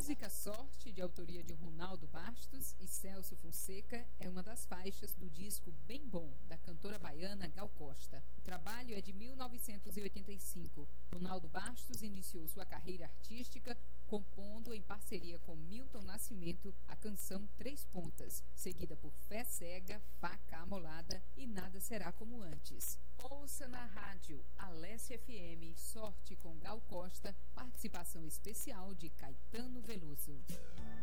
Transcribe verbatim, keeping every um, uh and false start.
música Sorte, de autoria de Ronaldo Bastos e Celso Fonseca, é uma das faixas do disco Bem Bom, da cantora baiana Gal Costa. O trabalho é de mil novecentos e oitenta e cinco. Ronaldo Bastos iniciou sua carreira artística compondo em parceria com Milton Nascimento a canção Três Pontas, seguida por Fé Cega, Faca Amolada e Nada Será Como Antes. Ouça na rádio Alessia F M, Sorte com Gal Costa, participação especial de Caetano Veloso.